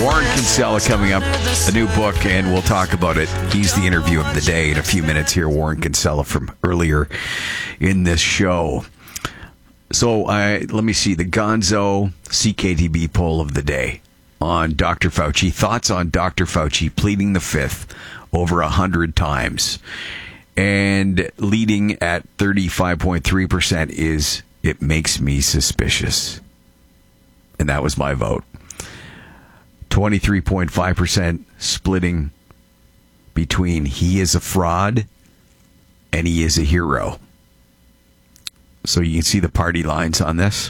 Warren Kinsella coming up, a new book, and we'll talk about it. He's the interview of the day in a few minutes here. Warren Kinsella from earlier in this show. So let me see the Gonzo CKTB poll of the day on Dr. Fauci. Thoughts on Dr. Fauci pleading the fifth over 100 times. And leading at 35.3% is it makes me suspicious. And that was my vote. 23.5% splitting between he is a fraud and he is a hero. So you can see the party lines on this.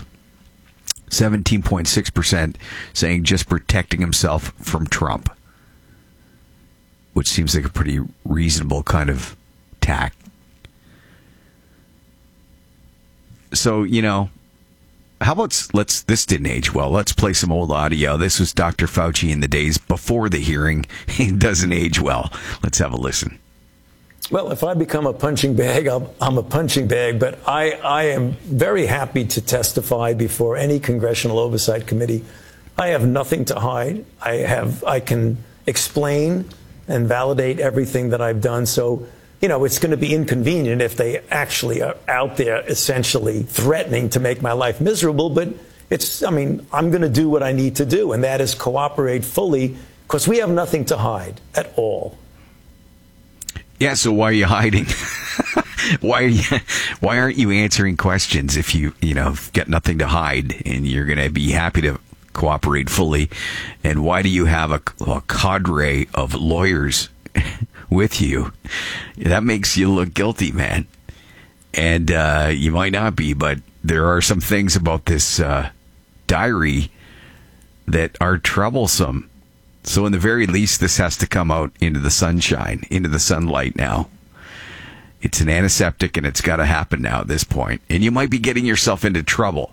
17.6% saying just protecting himself from Trump, which seems like a pretty reasonable kind of tack. So, how about this didn't age well. Let's play some old audio. This was Dr. Fauci in the days before the hearing. It doesn't age well. Let's have a listen. Well, if I become a punching bag, I'm a punching bag, but I am very happy to testify before any congressional oversight committee. I have nothing to hide. I can explain and validate everything that I've done. So, it's going to be inconvenient if they actually are out there essentially threatening to make my life miserable. But I'm going to do what I need to do, and that is cooperate fully because we have nothing to hide at all. Yeah, so why are you hiding? Why aren't you answering questions if you got nothing to hide and you're going to be happy to cooperate fully? And why do you have a cadre of lawyers with you? That makes you look guilty, man. And you might not be, but there are some things about this diary that are troublesome. So in the very least, this has to come out into the sunshine, into the sunlight now. It's an antiseptic, and it's got to happen now at this point. And you might be getting yourself into trouble.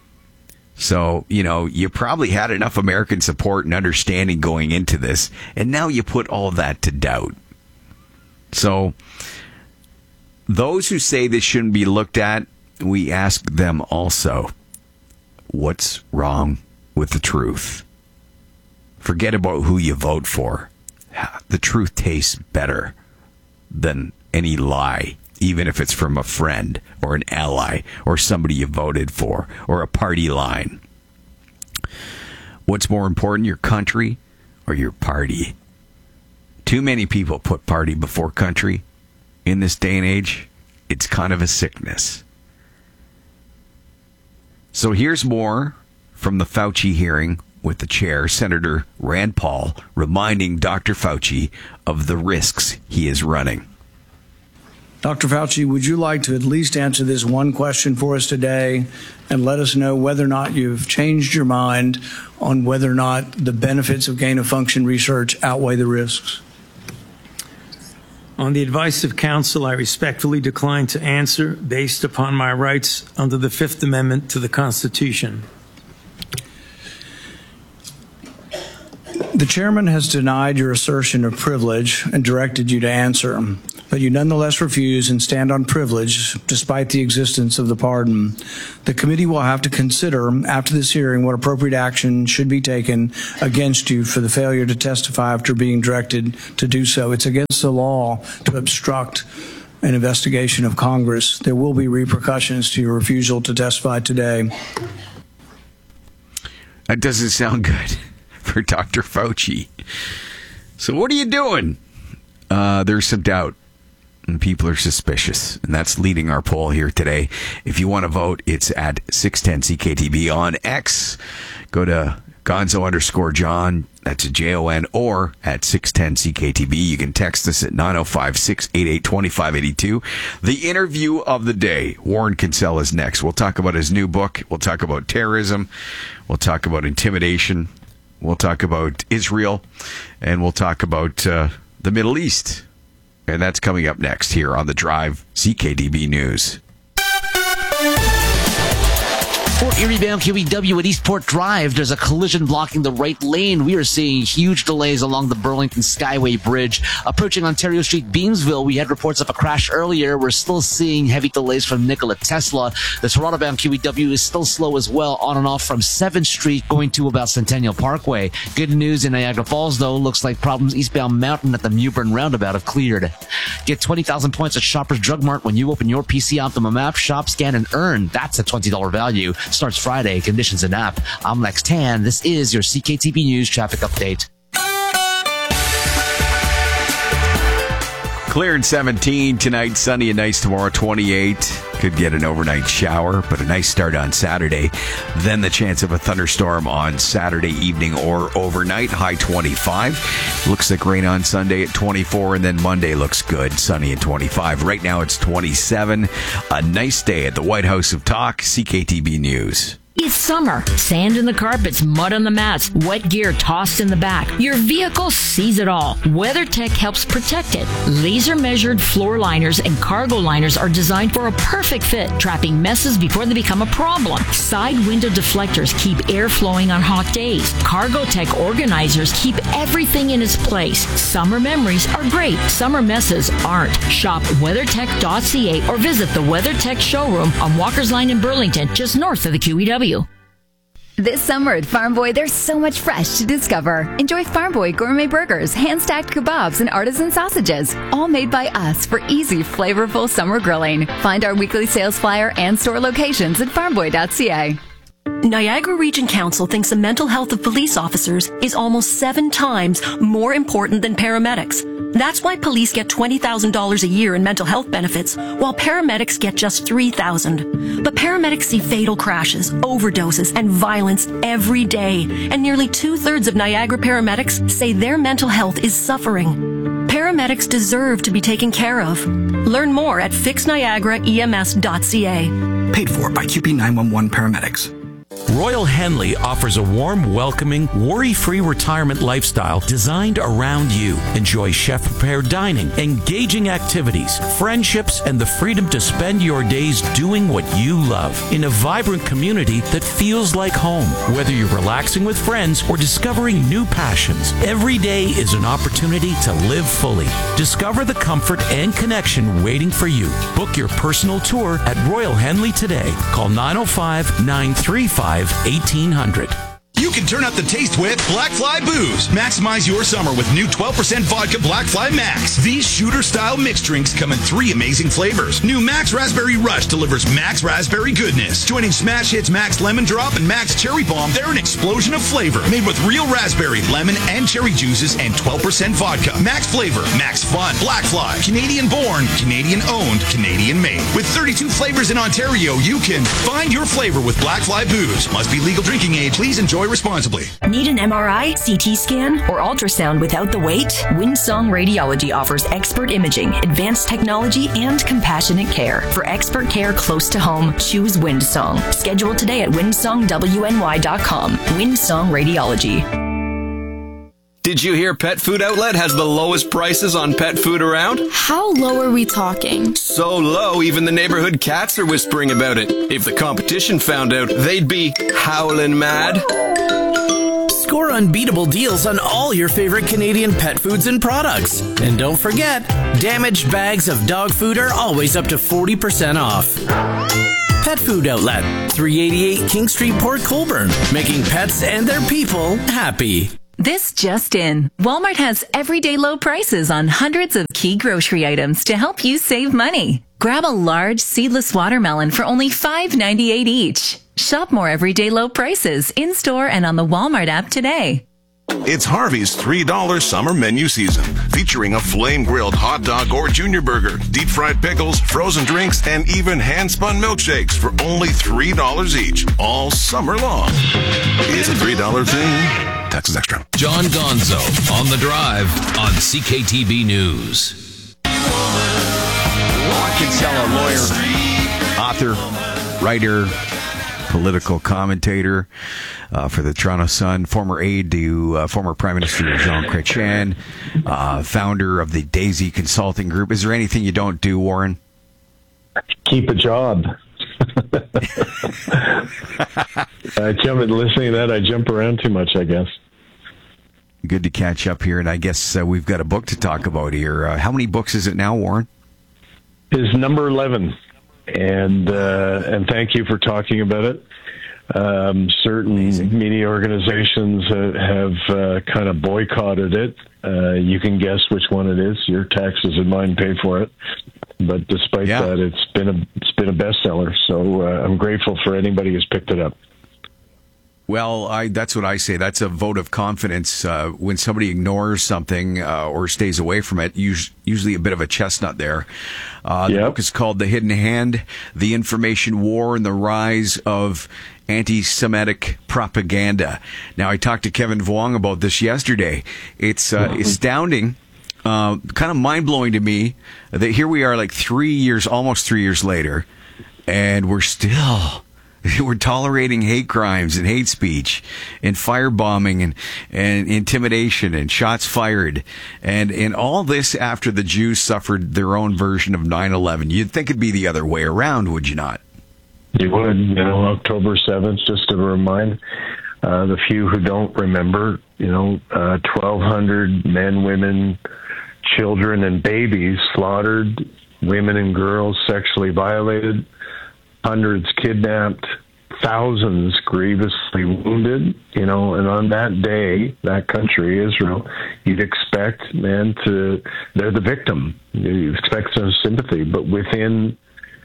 So, you probably had enough American support and understanding going into this, and now you put all of that to doubt. So, those who say this shouldn't be looked at, we ask them also, what's wrong with the truth? Forget about who you vote for. The truth tastes better than any lie, even if it's from a friend or an ally or somebody you voted for or a party line. What's more important, your country or your party? Too many people put party before country in this day and age. It's kind of a sickness. So here's more from the Fauci hearing with the chair, Senator Rand Paul, reminding Dr. Fauci of the risks he is running. Dr. Fauci, would you like to at least answer this one question for us today and let us know whether or not you've changed your mind on whether or not the benefits of gain-of-function research outweigh the risks? On the advice of counsel, I respectfully decline to answer based upon my rights under the Fifth Amendment to the Constitution. The chairman has denied your assertion of privilege and directed you to answer, but you nonetheless refuse and stand on privilege despite the existence of the pardon. The committee will have to consider after this hearing what appropriate action should be taken against you for the failure to testify after being directed to do so. It's against the law to obstruct an investigation of Congress. There will be repercussions to your refusal to testify today. That doesn't sound good for Dr. Fauci. So what are you doing? There's some doubt, and people are suspicious, and that's leading our poll here today. If you want to vote, it's at 610 CKTB on X. Go to Gonzo_John, that's a Jon, or at 610 CKTB. You can text us at 905-688-2582. The interview of the day. Warren Kinsella is next. We'll talk about his new book. We'll talk about terrorism. We'll talk about intimidation. We'll talk about Israel, and we'll talk about the Middle East. And that's coming up next here on The Drive, CKDB News. Fort Erie bound QEW at Eastport Drive. There's a collision blocking the right lane. We are seeing huge delays along the Burlington Skyway Bridge. Approaching Ontario Street, Beamsville, we had reports of a crash earlier. We're still seeing heavy delays from Nikola Tesla. The Toronto bound QEW is still slow as well, on and off from 7th Street going to about Centennial Parkway. Good news in Niagara Falls, though. Looks like problems eastbound Mountain at the Mewburn Roundabout have cleared. Get 20,000 points at Shoppers Drug Mart when you open your PC Optimum app. Shop, scan, and earn. That's a $20 value. Starts Friday. Conditions in app. I'm Lex Tan. This is your CKTB News traffic update. Clear in 17 tonight, sunny and nice tomorrow, 28. Could get an overnight shower, but a nice start on Saturday. Then the chance of a thunderstorm on Saturday evening or overnight, high 25. Looks like rain on Sunday at 24, and then Monday looks good, sunny at 25. Right now it's 27. A nice day at the White House of Talk, CKTB News. It's summer. Sand in the carpets, mud on the mats, wet gear tossed in the back. Your vehicle sees it all. WeatherTech helps protect it. Laser-measured floor liners and cargo liners are designed for a perfect fit, trapping messes before they become a problem. Side window deflectors keep air flowing on hot days. CargoTech organizers keep everything in its place. Summer memories are great. Summer messes aren't. Shop WeatherTech.ca or visit the WeatherTech showroom on Walker's Line in Burlington, just north of the QEW. This summer at Farm Boy, there's so much fresh to discover. Enjoy Farm Boy gourmet burgers, hand-stacked kebabs, and artisan sausages, all made by us for easy, flavorful summer grilling. Find our weekly sales flyer and store locations at farmboy.ca. Niagara Region Council thinks the mental health of police officers is almost 7 times more important than paramedics. That's why police get $20,000 a year in mental health benefits, while paramedics get just $3,000. But paramedics see fatal crashes, overdoses, and violence every day, and nearly 2/3 of Niagara paramedics say their mental health is suffering. Paramedics deserve to be taken care of. Learn more at fixniagaraems.ca. Paid for by QP 911 paramedics. Royal Henley offers a warm, welcoming, worry-free retirement lifestyle designed around you. Enjoy chef-prepared dining, engaging activities, friendships, and the freedom to spend your days doing what you love in a vibrant community that feels like home. Whether you're relaxing with friends or discovering new passions, every day is an opportunity to live fully. Discover the comfort and connection waiting for you. Book your personal tour at Royal Henley today. Call 905-935-1800. You can turn up the taste with Black Fly Booze. Maximize your summer with new 12% vodka Black Fly Max. These shooter-style mixed drinks come in 3 amazing flavors. New Max Raspberry Rush delivers Max Raspberry goodness. Joining Smash Hits Max Lemon Drop and Max Cherry Bomb, they're an explosion of flavor. Made with real raspberry, lemon, and cherry juices and 12% vodka. Max flavor, Max fun. Black Fly, Canadian born, Canadian owned, Canadian made. With 32 flavors in Ontario, you can find your flavor with Black Fly Booze. Must be legal drinking age. Please enjoy responsibly. Need an MRI, CT scan, or ultrasound without the wait? Windsong Radiology offers expert imaging, advanced technology, and compassionate care. For expert care close to home, choose Windsong. Schedule today at windsongwny.com. Windsong Radiology. Did you hear Pet Food Outlet has the lowest prices on pet food around? How low are we talking? So low, even the neighborhood cats are whispering about it. If the competition found out, they'd be howling mad. Score unbeatable deals on all your favorite Canadian pet foods and products. And don't forget, damaged bags of dog food are always up to 40% off. Pet Food Outlet, 388 King Street, Port Colborne, making pets and their people happy. This just in. Walmart has everyday low prices on hundreds of key grocery items to help you save money. Grab a large seedless watermelon for only $5.98 each. Shop more everyday low prices in-store and on the Walmart app today. It's Harvey's $3 summer menu season, featuring a flame-grilled hot dog or junior burger, deep-fried pickles, frozen drinks, and even hand-spun milkshakes for only $3 each, all summer long. It's a $3 thing. Taxes extra. John Gonzo on The Drive on CKTB News. Ron Kinsella, lawyer, author, writer, political commentator for the Toronto Sun, former aide to former Prime Minister Jean Chrétien, founder of the Daisy Consulting Group. Is there anything you don't do, Warren? Keep a job. Listening to that, I jump around too much, I guess. Good to catch up here, and I guess we've got a book to talk about here. How many books is it now, Warren? Is number 11, and thank you for talking about it. Certain media organizations have kind of boycotted it. You can guess which one it is. Your taxes and mine pay for it. But despite that, it's been a bestseller. So I'm grateful for anybody who's picked it up. Well, that's what I say. That's a vote of confidence. When somebody ignores something or stays away from it, usually a bit of a chestnut there. The book is called The Hidden Hand, The Information War and the Rise of Anti-Semitic Propaganda. Now, I talked to Kevin Vuong about this yesterday. It's astounding, kind of mind-blowing to me that here we are like almost 3 years later, and we're tolerating hate crimes and hate speech and firebombing and intimidation and shots fired. And all this after the Jews suffered their own version of 9/11. You'd think it'd be the other way around, would you not? You would. October 7th, just to remind the few who don't remember, 1,200 men, women, children, and babies slaughtered, women and girls sexually violated, hundreds kidnapped, thousands grievously wounded, and on that day, that country, Israel, you'd expect, they're the victim. You expect some sympathy, but within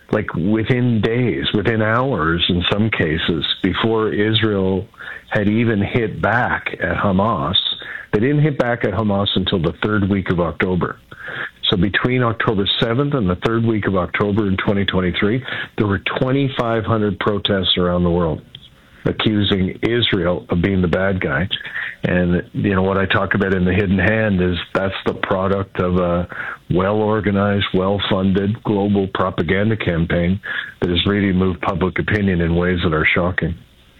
days, within hours in some cases, before Israel had even hit back at Hamas, they didn't hit back at Hamas until the third week of October. So between October 7th and the third week of October in 2023, there were 2,500 protests around the world accusing Israel of being the bad guy. And, what I talk about in The Hidden Hand is that's the product of a well-organized, well-funded global propaganda campaign that has really moved public opinion in ways that are shocking.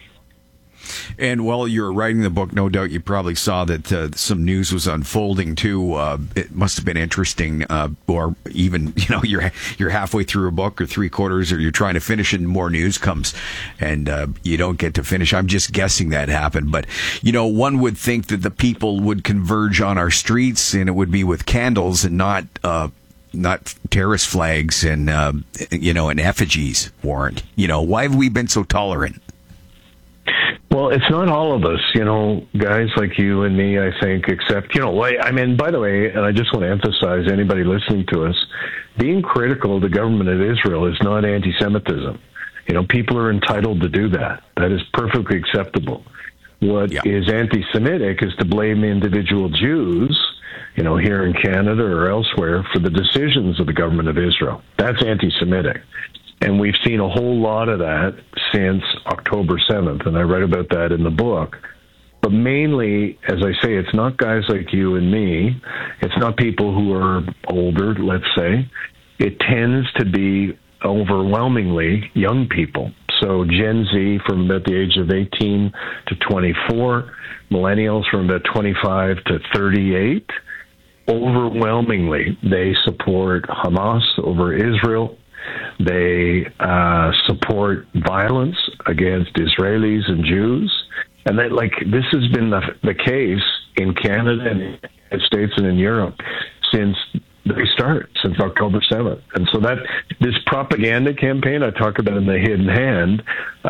And while you were writing the book, no doubt you probably saw that some news was unfolding too. It must have been interesting, or even you're halfway through a book or three-quarters, or you're trying to finish and more news comes, and you don't get to finish. I'm just guessing that happened, but one would think that the people would converge on our streets, and it would be with candles and not terrorist flags and and effigies. Warren, why have we been so tolerant? Well, it's not all of us, guys like you and me, I think, except, by the way, and I just want to emphasize anybody listening to us, being critical of the government of Israel is not anti-Semitism. People are entitled to do that. That is perfectly acceptable. What is anti-Semitic is to blame individual Jews, here in Canada or elsewhere, for the decisions of the government of Israel. That's anti-Semitic. And we've seen a whole lot of that since October 7th, and I write about that in the book. But mainly, as I say, it's not guys like you and me. It's not people who are older, let's say. It tends to be overwhelmingly young people. So Gen Z from about the age of 18 to 24, millennials from about 25 to 38. Overwhelmingly, they support Hamas over Israel. They support violence against Israelis and Jews. And this has been the case in Canada and the United States and in Europe since since October 7th. And so this propaganda campaign I talk about in The Hidden Hand,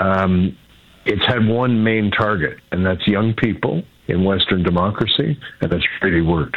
it's had one main target, and that's young people in Western democracy, and it's really worked.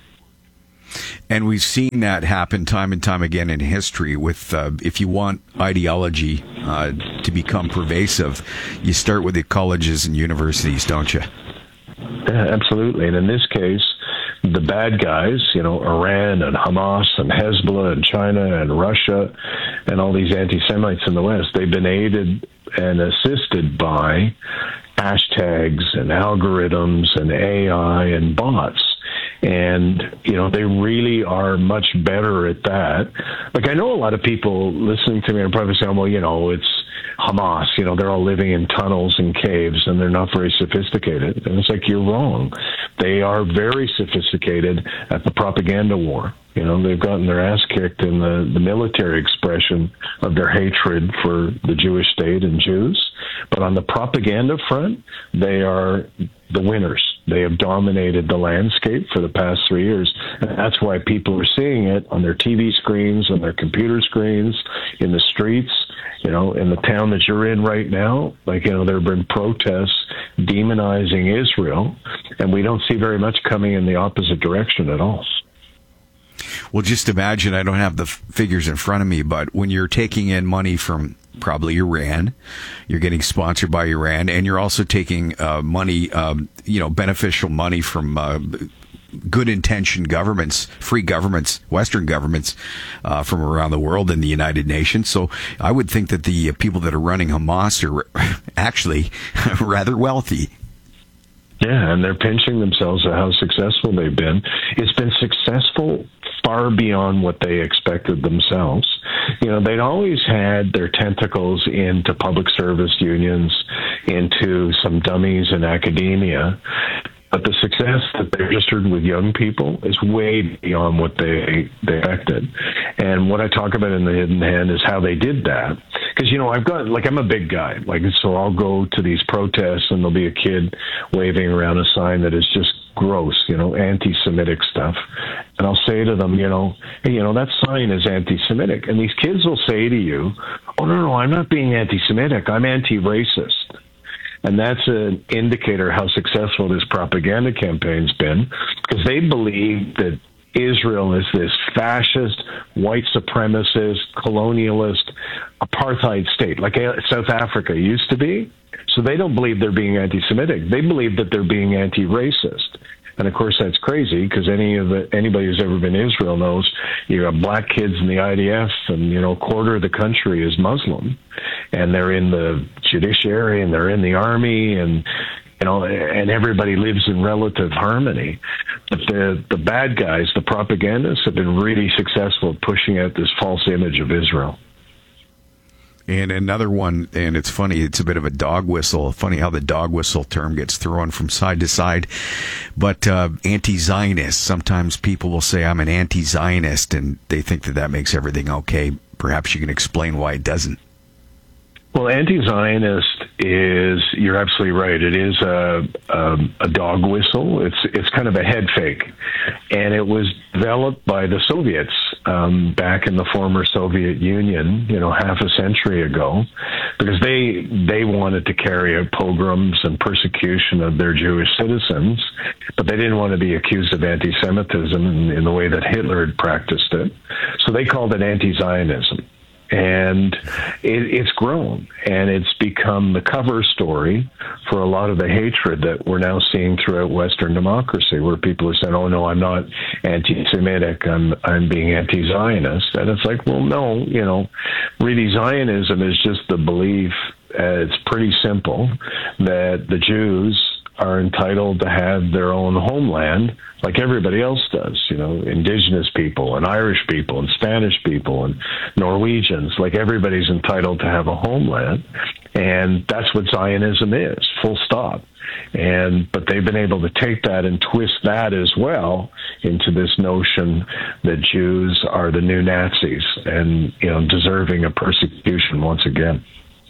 And we've seen that happen time and time again in history with, if you want ideology to become pervasive, you start with the colleges and universities, don't you? Yeah, absolutely. And in this case, the bad guys, Iran and Hamas and Hezbollah and China and Russia and all these anti-Semites in the West, they've been aided and assisted by hashtags and algorithms and AI and bots. And, they really are much better at that. Like, I know a lot of people listening to me are probably saying, well, it's Hamas, they're all living in tunnels and caves and they're not very sophisticated. And it's like, you're wrong. They are very sophisticated at the propaganda war. They've gotten their ass kicked in the military expression of their hatred for the Jewish state and Jews. But on the propaganda front, they are the winners. They have dominated the landscape for the past 3 years. And that's why people are seeing it on their TV screens, on their computer screens, in the streets, in the town that you're in right now. Like, there have been protests demonizing Israel, and we don't see very much coming in the opposite direction at all. Well, just imagine, I don't have the figures in front of me, but when you're taking in money from probably Iran, you're getting sponsored by Iran, and you're also taking money, beneficial money from good-intentioned governments, free governments, Western governments from around the world and the United Nations. So I would think that the people that are running Hamas are actually rather wealthy. Yeah, and they're pinching themselves at how successful they've been. It's been successful far beyond what they expected themselves. They'd always had their tentacles into public service unions, into some dummies in academia. But the success that they registered with young people is way beyond what they expected. And what I talk about in The Hidden Hand is how they did that. Because, I'm a big guy. So I'll go to these protests and there'll be a kid waving around a sign that is just gross, anti-Semitic stuff. And I'll say to them, hey, that sign is anti-Semitic. And these kids will say to you, oh, no, I'm not being anti-Semitic. I'm anti-racist. And that's an indicator how successful this propaganda campaign's been, because they believe that Israel is this fascist, white supremacist, colonialist, apartheid state, like South Africa used to be. So they don't believe they're being anti-Semitic. They believe that they're being anti-racist. And of course, that's crazy, because anybody who's ever been to Israel knows you have black kids in the IDF, and a quarter of the country is Muslim, and they're in the judiciary and they're in the army, and and everybody lives in relative harmony. But the bad guys, the propagandists, have been really successful at pushing out this false image of Israel. And another one, and it's funny, it's a bit of a dog whistle. Funny how the dog whistle term gets thrown from side to side. But anti-Zionist, sometimes people will say, I'm an anti-Zionist, and they think that makes everything okay. Perhaps you can explain why it doesn't. Well, anti-Zionist is, you're absolutely right, it is a dog whistle. It's kind of a head fake. And it was developed by the Soviets back in the former Soviet Union, half a century ago, because they wanted to carry out pogroms and persecution of their Jewish citizens, but they didn't want to be accused of anti-Semitism in the way that Hitler had practiced it. So they called it anti-Zionism. And it's grown, and it's become the cover story for a lot of the hatred that we're now seeing throughout Western democracy, where people are saying, oh, no, I'm not anti-Semitic, I'm being anti-Zionist. And it's like, well, no, really Zionism is just the belief, it's pretty simple, that the Jews are entitled to have their own homeland like everybody else does, indigenous people and Irish people and Spanish people and Norwegians, like everybody's entitled to have a homeland. And that's what Zionism is, full stop. But they've been able to take that and twist that as well into this notion that Jews are the new Nazis and, deserving of persecution once again.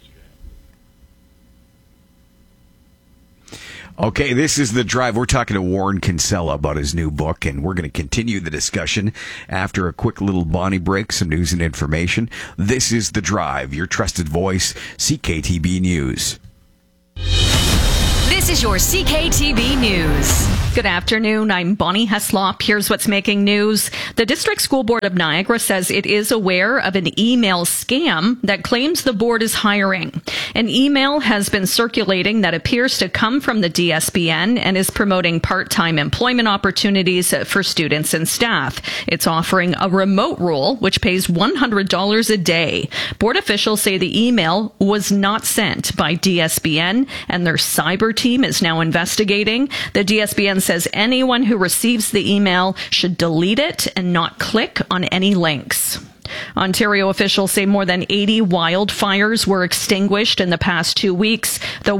Okay, this is The Drive. We're talking to Warren Kinsella about his new book, and we're going to continue the discussion after a quick little Bonnie break, some news and information. This is The Drive, your trusted voice, CKTB News. This is your CKTB News. Good afternoon. I'm Bonnie Heslop. Here's what's making news. The District School Board of Niagara says it is aware of an email scam that claims the board is hiring. An email has been circulating that appears to come from the DSBN and is promoting part-time employment opportunities for students and staff. It's offering a remote role, which pays $100 a day. Board officials say the email was not sent by DSBN, and their cyber team is now investigating. The DSBN says anyone who receives the email should delete it and not click on any links. Ontario officials say more than 80 wildfires were extinguished in the past 2 weeks, though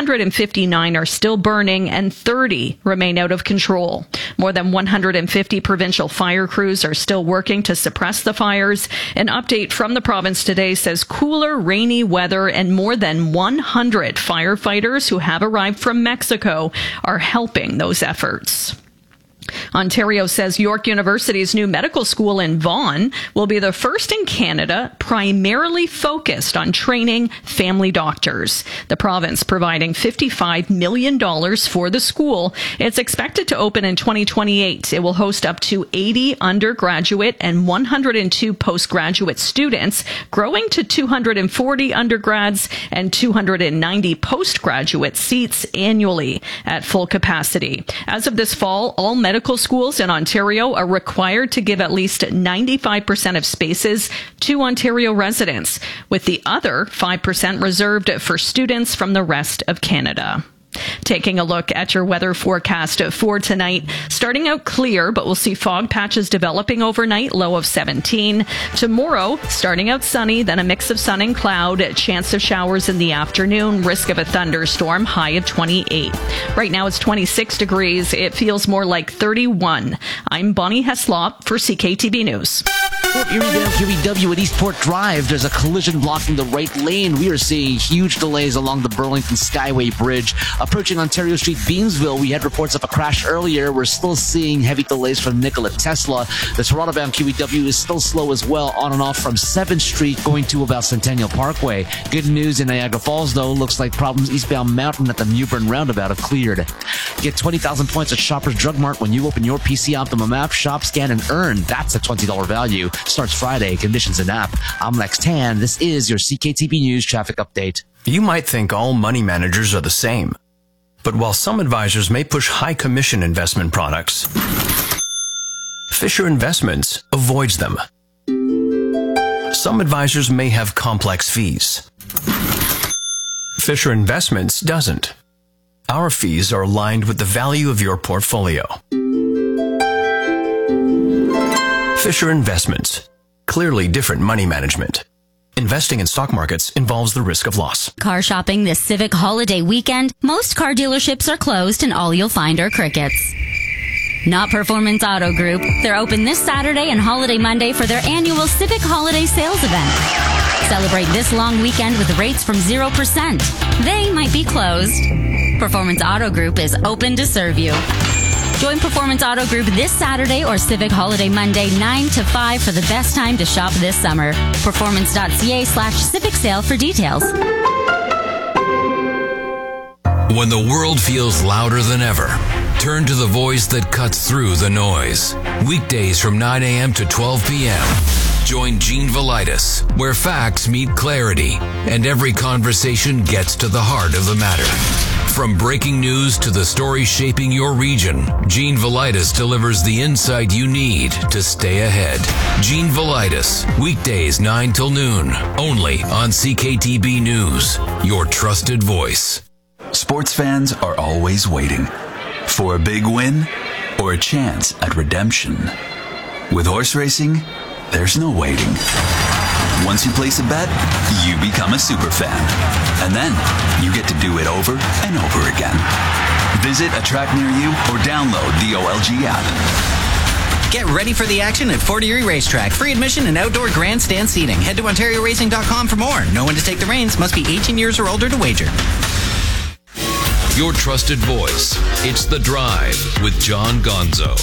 159 are still burning and 30 remain out of control. More than 150 provincial fire crews are still working to suppress the fires. An update from the province today says cooler, rainy weather and more than 100 firefighters who have arrived from Mexico are helping those efforts. Ontario says York University's new medical school in Vaughan will be the first in Canada primarily focused on training family doctors. The province providing $55 million for the school. It's expected to open in 2028. It will host up to 80 undergraduate and 102 postgraduate students, growing to 240 undergrads and 290 postgraduate seats annually at full capacity. As of this fall, all medical schools in Ontario are required to give at least 95% of spaces to Ontario residents, with the other 5% reserved for students from the rest of Canada. Taking a look at your weather forecast for tonight, starting out clear, but we'll see fog patches developing overnight, low of 17. Tomorrow, starting out sunny, then a mix of sun and cloud, chance of showers in the afternoon, risk of a thunderstorm, high of 28. Right now it's 26 degrees. It feels more like 31. I'm Bonnie Heslop for CKTB News. Fort Erie down QEW at Eastport Drive. There's a collision blocking the right lane. We are seeing huge delays along the Burlington Skyway Bridge. Approaching Ontario Street, Beamsville, we had reports of a crash earlier. We're still seeing heavy delays from Nicollet Tesla. The Toronto-bound QEW is still slow as well, on and off from 7th Street going to about Centennial Parkway. Good news in Niagara Falls, though. Looks like problems eastbound Mountain at the Mewburn Roundabout have cleared. Get 20,000 points at Shoppers Drug Mart when you open your PC Optimum app. Shop, scan, and earn. That's a $20 value. Starts Friday. Conditions in app. I'm Lex Tan. This is your CKTB News traffic update. You might think all money managers are the same. But while some advisors may push high commission investment products, Fisher Investments avoids them. Some advisors may have complex fees. Fisher Investments doesn't. Our fees are aligned with the value of your portfolio. Fisher Investments. Clearly different money management. Investing in stock markets involves the risk of loss. Car shopping this Civic holiday weekend. Most car dealerships are closed and all you'll find are crickets. Not Performance Auto Group. They're open this Saturday and Holiday Monday for their annual Civic Holiday Sales event. Celebrate this long weekend with rates from 0%. They might be closed. Performance Auto Group is open to serve you. Join Performance Auto Group this Saturday or Civic Holiday Monday 9 to 5 for the best time to shop this summer. Performance.ca/Civic Sale for details. When the world feels louder than ever, turn to the voice that cuts through the noise. Weekdays from 9 a.m. to 12 p.m. Join Gene Velitis, where facts meet clarity and every conversation gets to the heart of the matter. From breaking news to the stories shaping your region, Gene Velitis delivers the insight you need to stay ahead. Gene Velitis, weekdays 9 till noon, only on CKTB News, your trusted voice. Sports fans are always waiting for a big win or a chance at redemption. With horse racing, there's no waiting. Once you place a bet, you become a super fan. And then you get to do it over and over again. Visit a track near you or download the OLG app. Get ready for the action at Fort Erie Racetrack. Free admission and outdoor grandstand seating. Head to OntarioRacing.com for more. No one to take the reins. Must be 18 years or older to wager. Your trusted voice. It's The Drive with John Gonzo.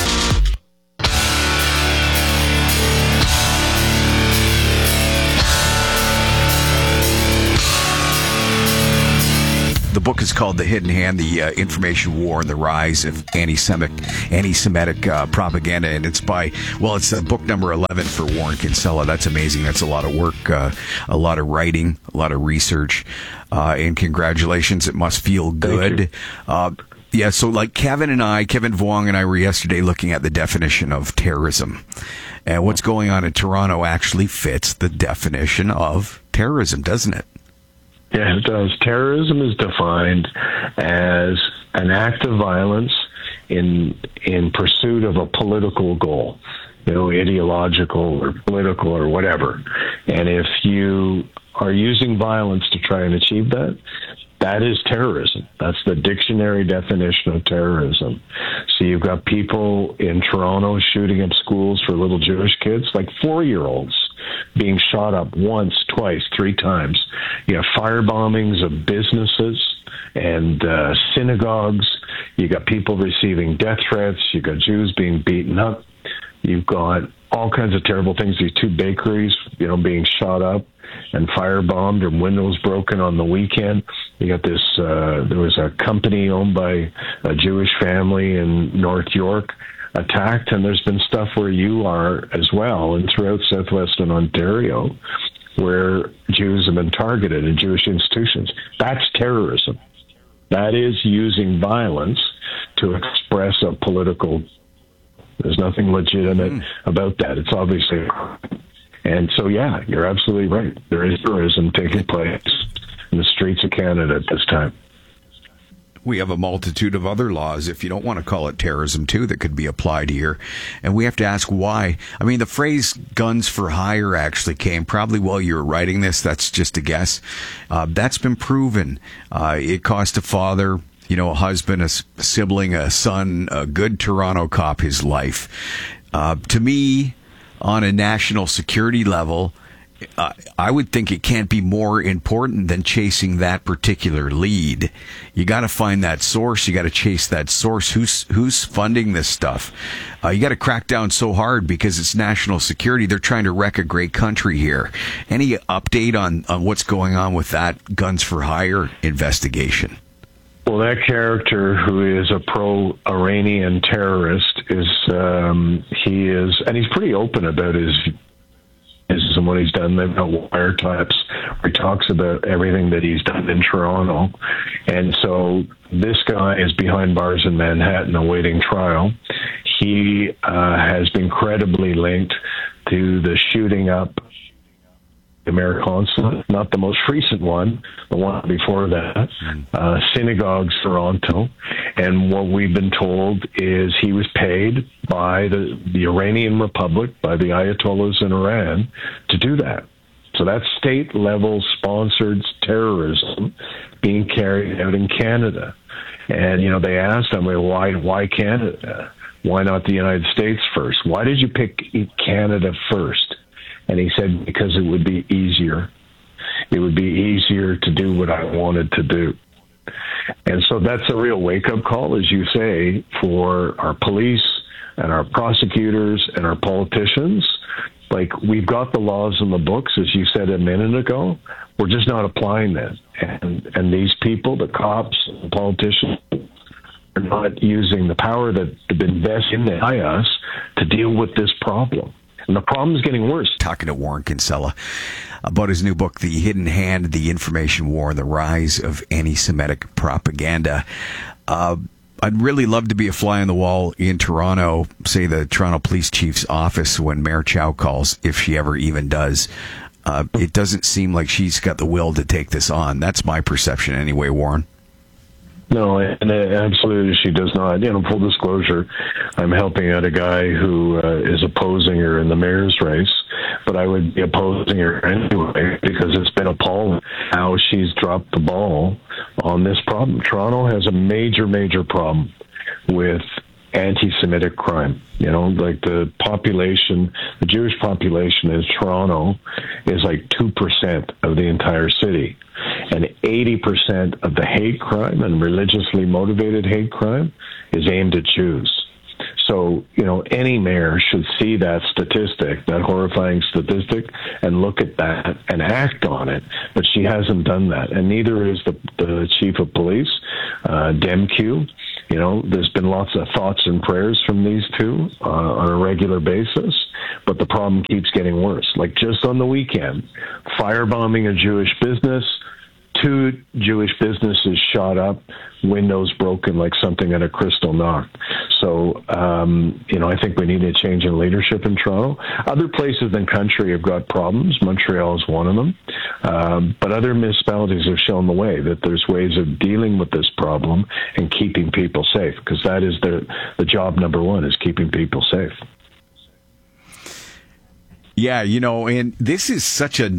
The book is called The Hidden Hand, the Information War and the Rise of Anti-Semitic Propaganda. And it's it's book number 11 for Warren Kinsella. That's amazing. That's a lot of work, a lot of writing, a lot of research. And congratulations. It must feel good. Yeah, so like Kevin Vuong and I were yesterday looking at the definition of terrorism. And what's going on in Toronto actually fits the definition of terrorism, doesn't it? Yeah, it does. Terrorism is defined as an act of violence in pursuit of a political goal, ideological or political or whatever. And if you are using violence to try and achieve that, that is terrorism. That's the dictionary definition of terrorism. So you've got people in Toronto shooting up schools for little Jewish kids, like 4-year-olds being shot up once, twice, 3 times. You have fire bombings of businesses and synagogues. You got people receiving death threats. You got Jews being beaten up. You've got all kinds of terrible things. These 2 bakeries, being shot up and firebombed, and windows broken on the weekend. You got this, there was a company owned by a Jewish family in North York attacked, and there's been stuff where you are as well, and throughout southwestern Ontario, where Jews have been targeted in Jewish institutions. That's terrorism. That is using violence to express a political. There's nothing legitimate about that. It's obviously. And so, yeah, you're absolutely right. There is terrorism taking place in the streets of Canada at this time. We have a multitude of other laws, if you don't want to call it terrorism, too, that could be applied here. And we have to ask why. I mean, the phrase guns for hire actually came probably while you were writing this. That's just a guess. That's been proven. It cost a father, a husband, a sibling, a son, a good Toronto cop his life. To me, on a national security level, I would think it can't be more important than chasing that particular lead. You got to find that source. You got to chase that source. Who's funding this stuff? You got to crack down so hard because it's national security. They're trying to wreck a great country here. Any update on what's going on with that guns for hire investigation? Well, that character who is a pro-Iranian terrorist and he's pretty open about his and what he's done. They've got wiretaps where he talks about everything that he's done in Toronto. And so this guy is behind bars in Manhattan awaiting trial. He has been credibly linked to the shooting up the American consulate, not the most recent one, the one before that, Synagogue Toronto. And what we've been told is he was paid by the Iranian Republic, by the Ayatollahs in Iran, to do that. So that's state-level sponsored terrorism being carried out in Canada. And, they asked him, why Canada? Why not the United States first? Why did you pick Canada first? And he said, because it would be easier. It would be easier to do what I wanted to do. And so that's a real wake-up call, as you say, for our police and our prosecutors and our politicians. Like, we've got the laws in the books, as you said a minute ago. We're just not applying them. And these people, the cops, the politicians, are not using the power that have been vested by us to deal with this problem. And the problem is getting worse. Talking to Warren Kinsella about his new book, The Hidden Hand, The Information War, The Rise of Anti-Semitic Propaganda. I'd really love to be a fly on the wall in Toronto, say the Toronto Police Chief's office, when Mayor Chow calls, if she ever even does. It doesn't seem like she's got the will to take this on. That's my perception anyway, Warren. No, and absolutely she does not. Full disclosure, I'm helping out a guy who is opposing her in the mayor's race, but I would be opposing her anyway because it's been appalling how she's dropped the ball on this problem. Toronto has a major, major problem with anti-Semitic crime. Like the population, the Jewish population in Toronto is like 2% of the entire city. And 80% of the hate crime and religiously motivated hate crime is aimed at Jews. So, any mayor should see that statistic, that horrifying statistic, and look at that and act on it. But she hasn't done that. And neither is the chief of police, Demkiw. There's been lots of thoughts and prayers from these two on a regular basis, but the problem keeps getting worse. Like just on the weekend, firebombing a Jewish business, 2 Jewish businesses shot up, windows broken like something at a crystal knock. So, I think we need a change in leadership in Toronto. Other places in the country have got problems. Montreal is one of them. But other municipalities have shown the way, that there's ways of dealing with this problem and keeping people safe, because that is the job number one, is keeping people safe. Yeah, and this is such a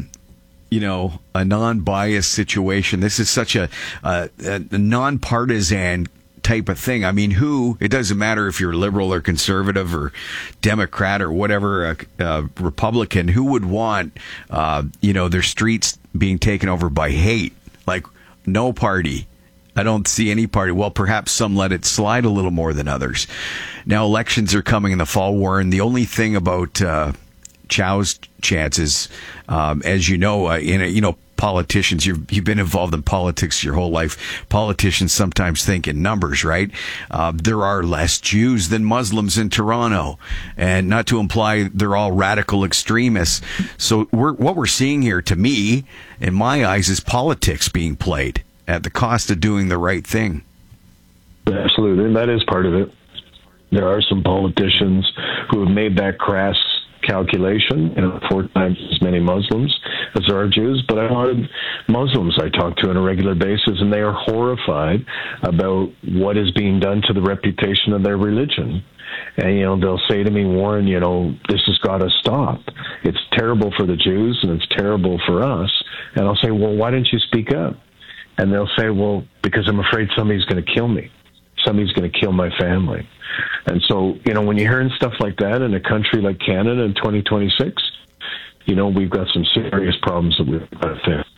non-biased situation. This is such a non-partisan type of thing. I mean, it doesn't matter if you're liberal or conservative or Democrat or whatever, Republican, who would want, their streets being taken over by hate? Like, no party. I don't see any party. Well, perhaps some let it slide a little more than others. Now, elections are coming in the fall, Warren. The only thing about Chow's chances, as you know, politicians, you've been involved in politics your whole life. Politicians sometimes think in numbers, right? There are less Jews than Muslims in Toronto, and not to imply they're all radical extremists. So what we're seeing here, to me, in my eyes, is politics being played at the cost of doing the right thing. Absolutely, and that is part of it. There are some politicians who have made that crass calculation, 4 times as many Muslims as there are Jews. But a lot of Muslims I talk to on a regular basis, and they are horrified about what is being done to the reputation of their religion. And, they'll say to me, Warren, this has got to stop. It's terrible for the Jews and it's terrible for us. And I'll say, well, why didn't you speak up? And they'll say, well, because I'm afraid somebody's going to kill me. Somebody's going to kill my family. And so, when you're hearing stuff like that in a country like Canada in 2026, we've got some serious problems that we've got to fix.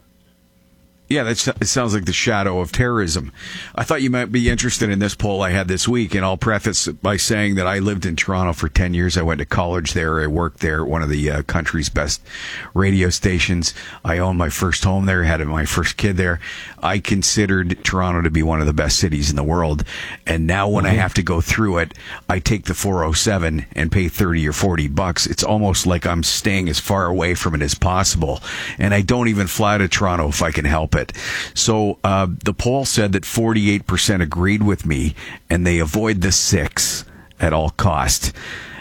Yeah, it sounds like the shadow of terrorism. I thought you might be interested in this poll I had this week, and I'll preface it by saying that I lived in Toronto for 10 years. I went to college there. I worked there at one of the country's best radio stations. I owned my first home there, had my first kid there. I considered Toronto to be one of the best cities in the world. And now when I have to go through it, I take the 407 and pay $30 or $40. It's almost like I'm staying as far away from it as possible. And I don't even fly to Toronto if I can help it. So the poll said that 48% agreed with me, and they avoid the 6 at all cost.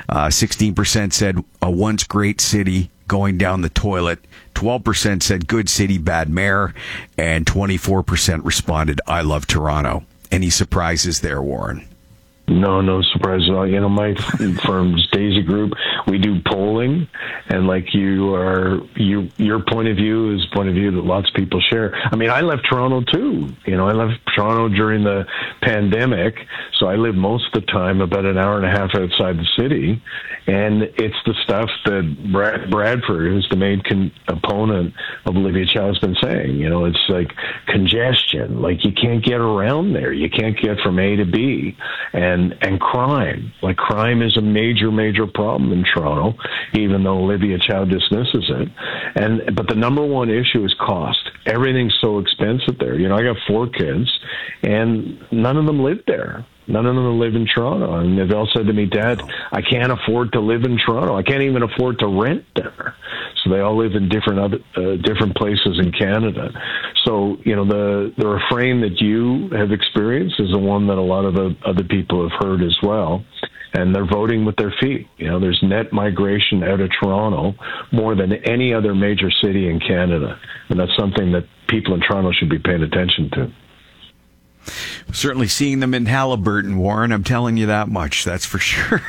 16% said a once great city going down the toilet. 12% said good city, bad mayor, and 24% responded, I love Toronto. Any surprises there, Warren? No surprise at all. My firm's Daisy Group, we do polling, and like your point of view is point of view that lots of people share. I mean, I left Toronto too. I left Toronto during the pandemic, so I lived most of the time about an hour and a half outside the city, and it's the stuff that Bradford, who's the main opponent of Olivia Chow, has been saying. It's like congestion, like you can't get around there. You can't get from A to B. And crime. Like, crime is a major problem in Toronto, even though Olivia Chow dismisses it. But the number one issue is cost. Everything's so expensive there. I got 4 kids, and none of them live there. None of them live in Toronto. And they've all said to me, Dad, I can't afford to live in Toronto. I can't even afford to rent there. So they all live in different places in Canada. So, the refrain that you have experienced is the one that a lot of other people have heard as well. And they're voting with their feet. There's net migration out of Toronto more than any other major city in Canada. And that's something that people in Toronto should be paying attention to. Certainly seeing them in Haliburton, Warren. I'm telling you that much. That's for sure.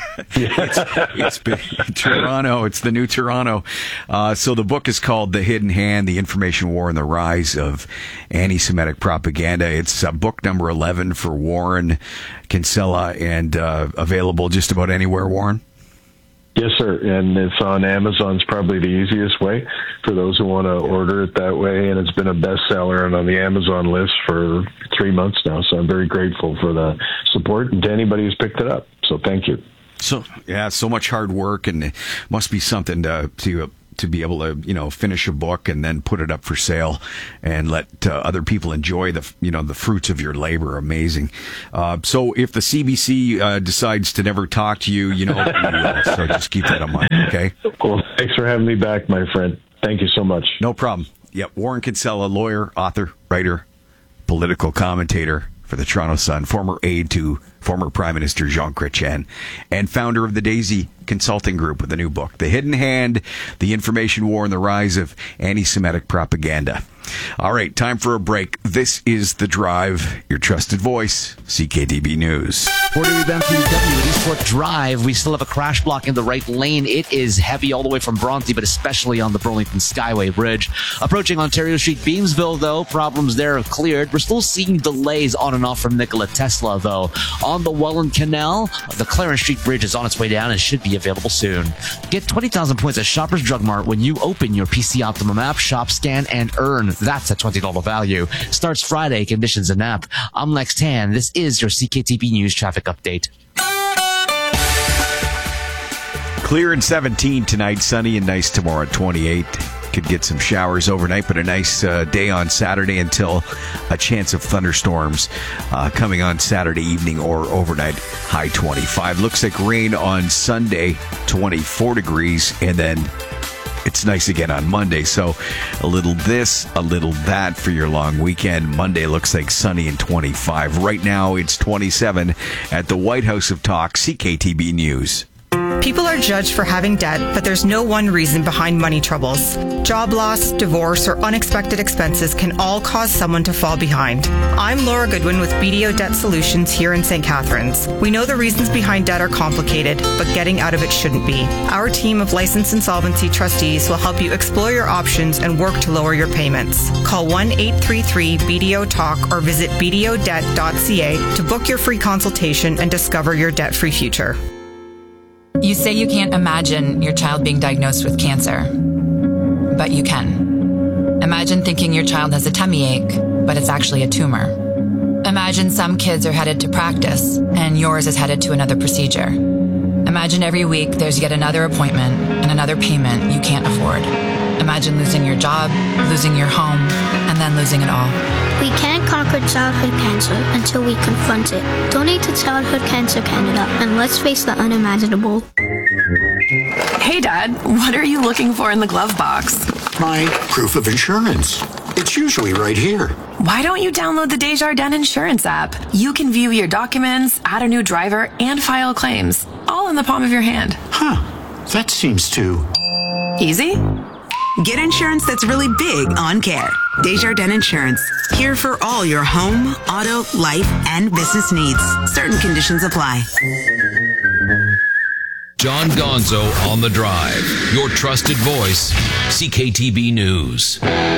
It's been Toronto. It's the new Toronto. So the book is called The Hidden Hand, The Information War and the Rise of Anti-Semitic Propaganda. It's book number 11 for Warren Kinsella, and available just about anywhere, Warren. Yes, sir. And it's on Amazon. It's probably the easiest way for those who want to order it that way. And it's been a bestseller and on the Amazon list for 3 months now. So I'm very grateful for the support and to anybody who's picked it up. So thank you. So much hard work, and it must be something to be able to, finish a book and then put it up for sale and let other people enjoy the fruits of your labor. Amazing. So if the CBC decides to never talk to you, so just keep that in mind. Okay. Well, thanks for having me back, my friend. Thank you so much. No problem. Yep. Warren Kinsella, lawyer, author, writer, political commentator for the Toronto Sun, former aide to former Prime Minister Jean Chrétien, and founder of the Daisy Consulting Group with a new book, The Hidden Hand, The Information War and the Rise of Anti-Semitic Propaganda. All right, time for a break. This is The Drive, your trusted voice, CKTB News. 40 rebound through W Eastport Drive. We still have a crash block in the right lane. It is heavy all the way from Bronte, but especially on the Burlington Skyway Bridge. Approaching Ontario Street, Beamsville, though, problems there have cleared. We're still seeing delays on and off from Nikola Tesla, though. On the Welland Canal, the Clarence Street Bridge is on its way down and should be available soon. Get 20,000 points at Shoppers Drug Mart when you open your PC Optimum app, shop, scan, and earn. That's a $20 value. Starts Friday. Conditions in app. I'm Lex Tan. This is your CKTB News traffic update. Clear and 17 tonight. Sunny and nice tomorrow at 28. Could get some showers overnight, but a nice day on Saturday until a chance of thunderstorms coming on Saturday evening or overnight. High 25. Looks like rain on Sunday, 24 degrees, and then it's nice again on Monday. So a little this, a little that for your long weekend. Monday looks like sunny and 25. Right now it's 27 at the White House of Talk, CKTB News. People are judged for having debt, but there's no one reason behind money troubles. Job loss, divorce, or unexpected expenses can all cause someone to fall behind. I'm Laura Goodwin with BDO Debt Solutions here in St. Catharines. We know the reasons behind debt are complicated, but getting out of it shouldn't be. Our team of licensed insolvency trustees will help you explore your options and work to lower your payments. Call 1-833-BDO-TALK or visit bdodebt.ca to book your free consultation and discover your debt-free future. You say you can't imagine your child being diagnosed with cancer, but you can. Imagine thinking your child has a tummy ache, but it's actually a tumor. Imagine some kids are headed to practice, and yours is headed to another procedure. Imagine every week there's yet another appointment and another payment you can't afford. Imagine losing your job, losing your home, and then losing it all. We can't conquer childhood cancer until we confront it. Donate to Childhood Cancer Canada and let's face the unimaginable. Hey, Dad, what are you looking for in the glove box? My proof of insurance. It's usually right here. Why don't you download the Desjardins Insurance app? You can view your documents, add a new driver, and file claims, all in the palm of your hand. Huh, that seems too easy. Get insurance that's really big on care. Desjardins Insurance. Here for all your home, auto, life, and business needs. Certain conditions apply. John Gonzo on The Drive. Your trusted voice, CKTB News.